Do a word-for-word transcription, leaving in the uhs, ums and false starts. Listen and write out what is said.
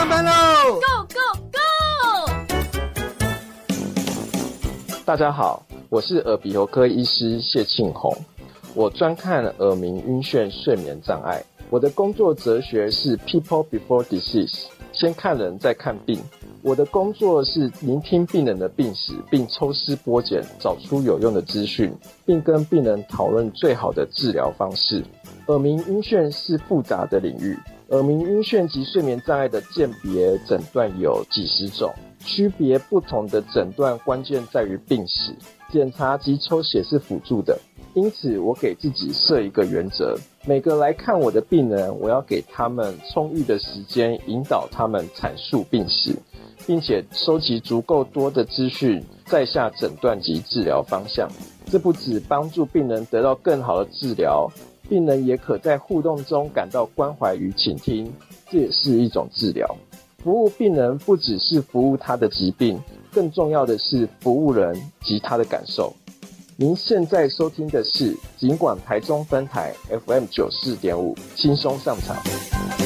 上班喽 ！Go Go Go！ 大家好，我是耳鼻喉科医师谢庆宏，我专看耳鸣、晕眩、睡眠障碍。我的工作哲学是 People Before Disease， 先看人再看病。我的工作是聆听病人的病史，并抽丝剥茧，找出有用的资讯，并跟病人讨论最好的治疗方式。耳鸣晕眩是复杂的领域，耳鸣晕眩及睡眠障碍的鉴别诊断有几十种，区别不同的诊断关键在于病史，检查及抽血是辅助的。因此我给自己设一个原则，每个来看我的病人，我要给他们充裕的时间，引导他们阐述病史，并且收集足够多的资讯，再下诊断及治疗方向。这不只帮助病人得到更好的治疗，病人也可在互动中感到关怀与倾听，这也是一种治疗。服务病人不只是服务他的疾病，更重要的是服务人及他的感受。您现在收听的是警广台中分台 F M 九十四点五，轻松上场。